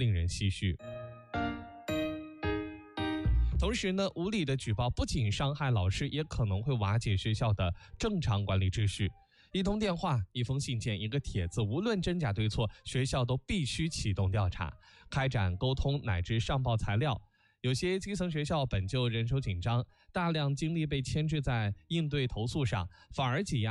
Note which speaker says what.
Speaker 1: 令人唏嘘。同时呢，无理的举报不仅伤害老师，也可能会瓦解学校的正常管理秩序。一通电话、一封信件、一个帖子，无论真假对错，学校都必须启动调查，开展沟通乃至上报材料。有些基层学校本就人手紧张，大量精力被牵制在应对投诉上，反而挤压